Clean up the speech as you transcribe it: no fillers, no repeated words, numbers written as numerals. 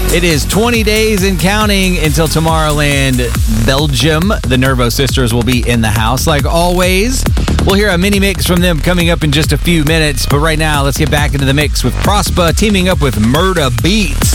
It is 20 days and counting until Tomorrowland, Belgium. The Nervo Sisters will be in the house like always. We'll hear a mini mix from them coming up in just a few minutes. But right now, let's get back into the mix with Prospa teaming up with Murda Beats.